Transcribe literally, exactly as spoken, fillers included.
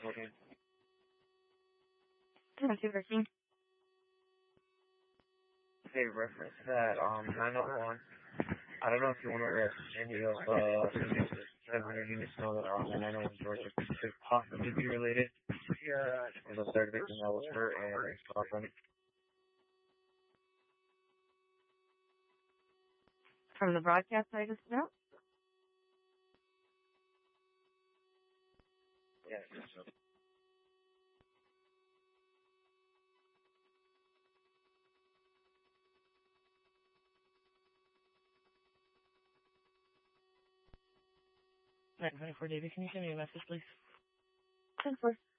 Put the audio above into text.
fourteen. two thirteen. Hey, reference that, um, nine oh one. I don't know if you want to arrest any of, uh, seven hundred units know that are on the nine oh one Georgia could possibly be related. Yeah. And the third victim that was hurt and girlfriend. From the broadcast I just know? Yes. nine twenty-four, David, can you send me a message, please? ten four.